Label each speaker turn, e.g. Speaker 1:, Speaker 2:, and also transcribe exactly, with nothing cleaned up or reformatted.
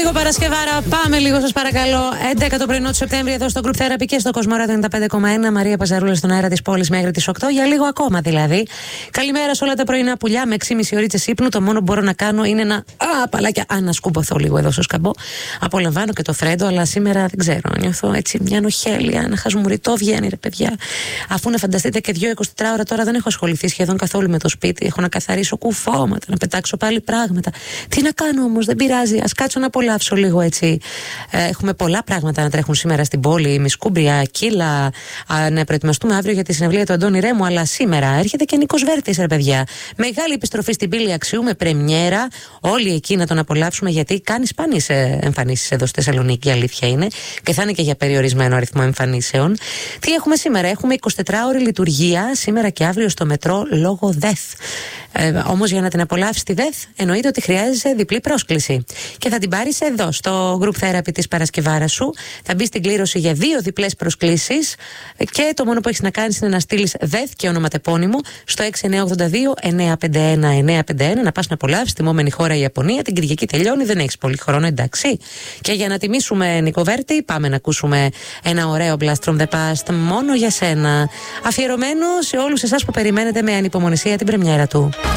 Speaker 1: λίγο Παρασκευάρα. Πάμε λίγο, σας παρακαλώ. έντεκα το πρωινό του Σεπτέμβρη εδώ στο Group Therapy και στο Κοσμοράδιο ενενήντα πέντε κόμμα ένα. Μαρία Παζαρούλα στον αέρα της πόλης μέχρι τις οκτώ. Για λίγο ακόμα δηλαδή. Καλημέρα σε όλα τα πρωινά πουλιά με έξι και μισή ώρες ύπνου. Το μόνο που μπορώ να κάνω είναι να. Α, παλάκια, ανασκουμποθώ λίγο εδώ στο σκαμπό. Απολαμβάνω και το φρέντο, αλλά σήμερα δεν ξέρω. Νιώθω έτσι μια νοχέλια, ένα χασμουριτό βγαίνει, ρε παιδιά. Αφού να φανταστείτε και δύο εικοσιτέσσερις ώρα τώρα δεν έχω ασχοληθεί σχεδόν καθόλου με το σπίτι. Έχω να καθαρίσω κουφώματα, να πετάξω πάλι πράγματα. Τι να κάνω όμως, δεν πειράζει. Ας κάτσω να απολαύσω λίγο έτσι. Ε, έχουμε πολλά πράγματα να τρέχουν σήμερα στην πόλη. Μισκούμπρια, κύλα. Α, να προετοιμαστούμε αύριο για τη συναυλία του Αντώνη Ρέμου. Αλλά σήμερα έρχεται και Νίκος Βέρτης, ρε παιδιά. Μεγάλη επιστροφή στην πύλη Αξιού με πρεμιέρα. Όλοι εκεί να τον απολαύσουμε, γιατί κάνει σπάνιες εμφανίσεις εδώ στη Θεσσαλονίκη, η αλήθεια είναι. Και θα είναι και για περιορισμένο αριθμό εμφανίσεων. Τι έχουμε σήμερα? Έχουμε εικοσιτετράωρη λειτουργία σήμερα και αύριο στο μετρό λόγω ΔΕΘ. Ε, όμως για να την απολαύσει τη ΔΕΘ, εννοείται ότι χρειάζεσαι διπλή πρόσκληση. Και θα την πάρεις εδώ, στο Group Therapy της Παρασκευάρας σου. Θα μπει στην κλήρωση για δύο διπλές προσκλήσεις. Και το μόνο που έχεις να κάνεις είναι να στείλεις ΔΕΘ και ονοματεπώνυμο στο έξι εννιά οκτώ δύο εννιά πέντε ένα εννιά πέντε ένα, να πας να απολαύσεις τιμόμενη χώρα η Ιαπωνία. Την Κυριακή τελειώνει, δεν έχεις πολύ χρόνο, εντάξει. Και για να τιμήσουμε Νίκο Βέρτη, πάμε να ακούσουμε ένα ωραίο Blast from the Past μόνο για σένα. Αφιερωμένο σε όλους εσάς που περιμένετε με ανυπομονησία την πρεμιέρα του.